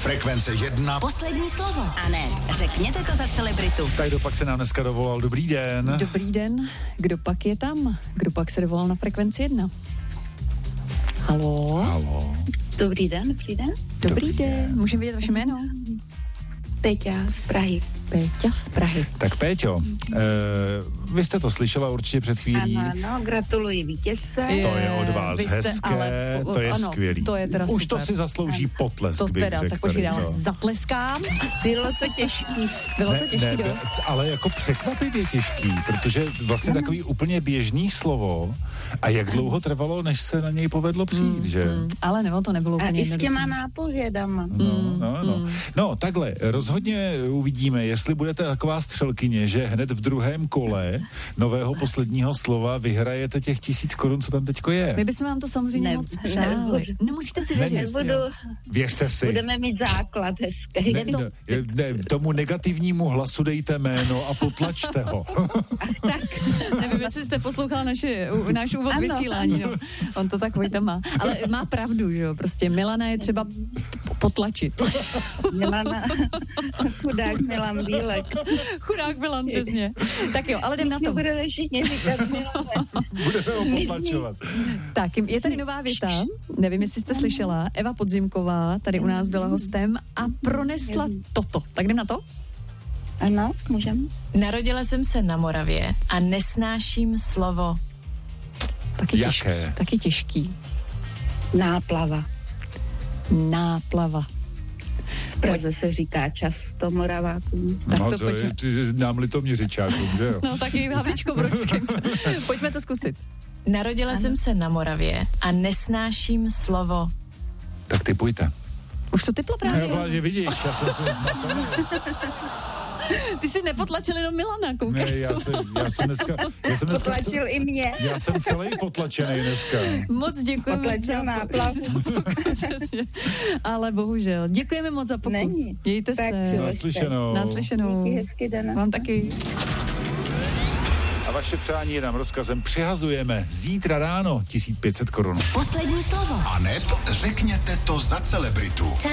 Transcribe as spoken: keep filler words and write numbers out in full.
Frekvence jedna. Poslední slovo. A ne, řekněte to za celebritu. Tak kdo pak se nám dneska dovolal? Dobrý den. Dobrý den. Kdo pak je tam? Kdo pak se dovolal na Frekvenci jedna? Haló? Haló. Dobrý den, dobrý den. Dobrý, Dobrý den. den. Můžeme vědět vaše jméno? Peťa z Prahy. Péťa z Prahy. Tak Péťo, e, vy jste to slyšela určitě před chvílí. Ano, ano, gratuluji vítězce. Je, To je od vás vy jste, hezké, ale, to je ano, skvělý. To je teda Už super. to si zaslouží potlesk, To bych teda, řekl. tak počkej, tady, ale no. zatleskám. Bylo to těžký. Bylo Ne, to těžký ne, dost. ale jako překvapivě těžký, protože vlastně No. takový úplně běžný slovo a jak dlouho trvalo, než se na něj povedlo přijít, Mm, že? mm, ale nebo to nebylo A úplně i s těma jednoduché. nápovědama. No, no, no. no, takhle, rozhodně uvidíme, jestli budete taková střelkyně, že hned v druhém kole nového posledního slova vyhrajete těch tisíc korun, co tam teďko je. My bychom vám to samozřejmě Ne- moc přáli. nebudu. Nemusíte si Ne- věřit. Nebudu, Věřte si. budeme mít základ hezký. Ne, je to- ne, ne, tomu negativnímu hlasu dejte jméno a potlačte ho. Nevím, jestli jste poslouchala naše, u, náš úvod Ano, vysílání, no. On to tak Vojta má. Ale má pravdu, že jo, prostě Milana je třeba p- potlačit. Milana, chudák Milan Bílek. Chudák Milan, přesně. Tak jo, ale jdem na Si to. budeme všichni říkat Milane. Budeme ho potlačovat. Tak, je tady nová věta, nevím, jestli jste slyšela, Eva Podzimková tady u nás byla hostem a pronesla toto. Tak jdem na to? Ano, můžeme. Narodila jsem se na Moravě a nesnáším slovo. Taky těžký. Jaké? Taky těžký. Náplava. Náplava. V Praze se říká často Moravákům. Tak No to to je pojďme. ty- nám Litoměřičákům, že jo? No taky Havlíčko Brodským. Pojďme to zkusit. Narodila ano. jsem se na Moravě a nesnáším slovo. Tak typujte. Už to typlo Já právě. vlastně vidíš, já jsem to zmatený. Ty jsi nepotlačil jenom Milana, koukej. Ne, já jsem, já jsem dneska, já jsem dneska, Potlačil i mě. já jsem celý potlačený dneska. Moc děkujeme. Potlačil za- náplavu. Přesně. Ale bohužel. Děkujeme moc za pokus. Není. Mějte Tak se. přiležte. Naslyšenou. Naslyšenou. Díky, hezky den. Vám taky. A vaše přání je nám rozkazem přihazujeme zítra ráno tisíc pět set korun. Poslední slovo. A neb řekněte to za celebritu.